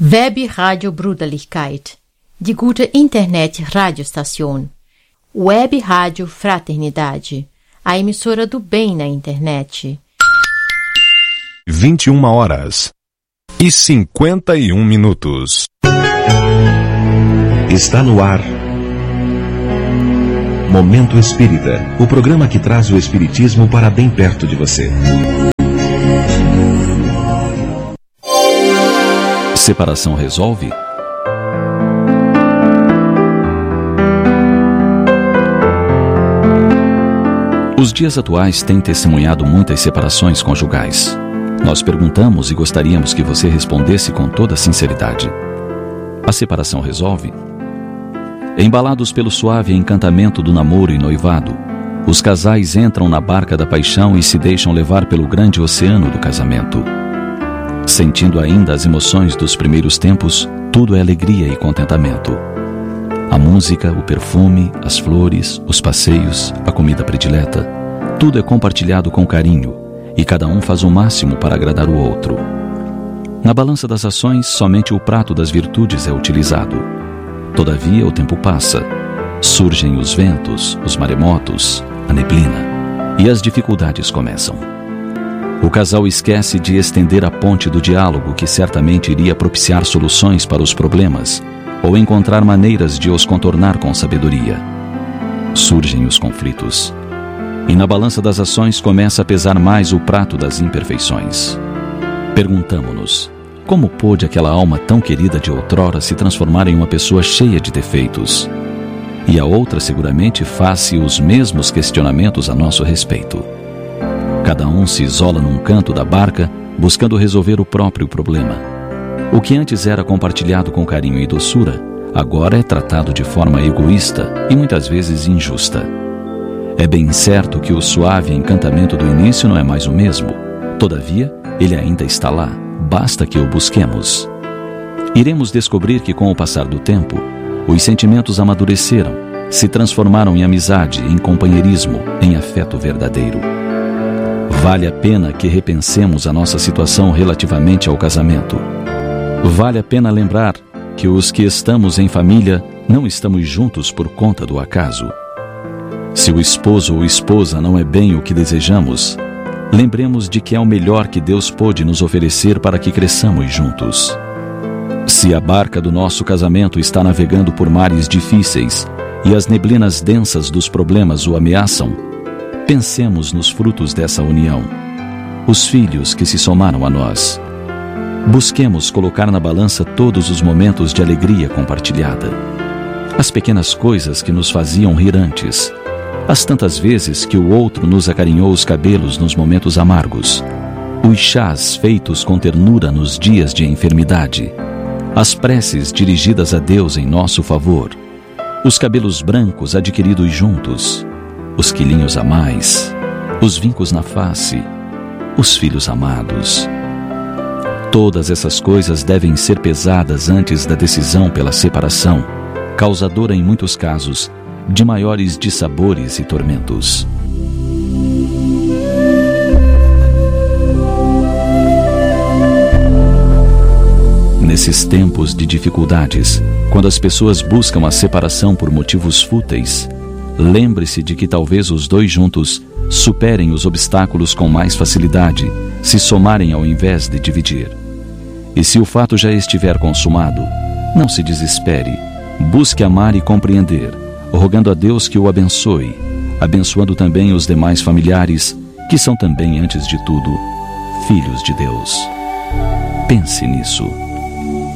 Webradio-Brüderlichkeit, die gute Internet-Radiostation. Web Rádio Fraternidade, a emissora do bem na internet. 21h51. Está no ar Momento Espírita, o programa que traz o Espiritismo para bem perto de você. Separação resolve? Os dias atuais têm testemunhado muitas separações conjugais. Nós perguntamos e gostaríamos que você respondesse com toda sinceridade. A separação resolve? Embalados pelo suave encantamento do namoro e noivado, os casais entram na barca da paixão e se deixam levar pelo grande oceano do casamento. Sentindo ainda as emoções dos primeiros tempos, tudo é alegria e contentamento. A música, o perfume, as flores, os passeios, a comida predileta, tudo é compartilhado com carinho e cada um faz o máximo para agradar o outro. Na balança das ações, somente o prato das virtudes é utilizado. Todavia, o tempo passa. Surgem os ventos, os maremotos, a neblina, e as dificuldades começam. O casal esquece de estender a ponte do diálogo que certamente iria propiciar soluções para os problemas ou encontrar maneiras de os contornar com sabedoria. Surgem os conflitos. E na balança das ações começa a pesar mais o prato das imperfeições. Perguntamo-nos, como pôde aquela alma tão querida de outrora se transformar em uma pessoa cheia de defeitos? E a outra seguramente faz-se os mesmos questionamentos a nosso respeito. Cada um se isola num canto da barca, buscando resolver o próprio problema. O que antes era compartilhado com carinho e doçura, agora é tratado de forma egoísta e muitas vezes injusta. É bem certo que o suave encantamento do início não é mais o mesmo. Todavia, ele ainda está lá, basta que o busquemos. Iremos descobrir que com o passar do tempo, os sentimentos amadureceram, se transformaram em amizade, em companheirismo, em afeto verdadeiro. Vale a pena que repensemos a nossa situação relativamente ao casamento. Vale a pena lembrar que os que estamos em família não estamos juntos por conta do acaso. Se o esposo ou esposa não é bem o que desejamos, lembremos de que é o melhor que Deus pôde nos oferecer para que cresçamos juntos. Se a barca do nosso casamento está navegando por mares difíceis e as neblinas densas dos problemas o ameaçam, pensemos nos frutos dessa união, os filhos que se somaram a nós. Busquemos colocar na balança todos os momentos de alegria compartilhada, as pequenas coisas que nos faziam rir antes, as tantas vezes que o outro nos acarinhou os cabelos nos momentos amargos, os chás feitos com ternura nos dias de enfermidade, as preces dirigidas a Deus em nosso favor, os cabelos brancos adquiridos juntos, os quilinhos a mais, os vincos na face, os filhos amados. Todas essas coisas devem ser pesadas antes da decisão pela separação, causadora em muitos casos de maiores dissabores e tormentos. Nesses tempos de dificuldades, quando as pessoas buscam a separação por motivos fúteis, lembre-se de que talvez os dois juntos superem os obstáculos com mais facilidade, se somarem ao invés de dividir. E se o fato já estiver consumado, não se desespere, busque amar e compreender, rogando a Deus que o abençoe, abençoando também os demais familiares, que são também, antes de tudo, filhos de Deus. Pense nisso.